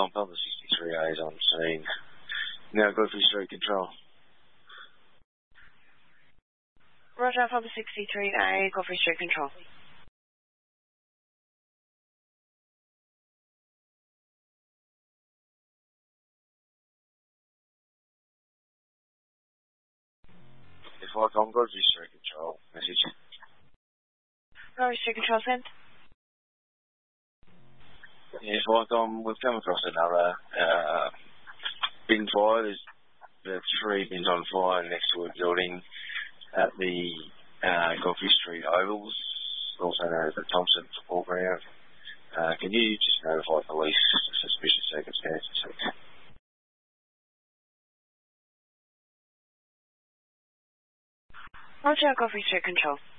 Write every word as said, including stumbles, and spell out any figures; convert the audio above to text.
one, Papa sixty-three A is on scene. Now go for street control. Roger, Papa sixty-three A, go for street control. If I come, go for street control. Message. Go for street control, sent. Yeah, if I come, we've come across another uh, bin fire. There's the three bins on fire next to a building at the uh, Godfrey Street Ovals, also known as the Thompson Football Ground. Uh, can you just notify police of suspicious circumstances? Roger, go for street control.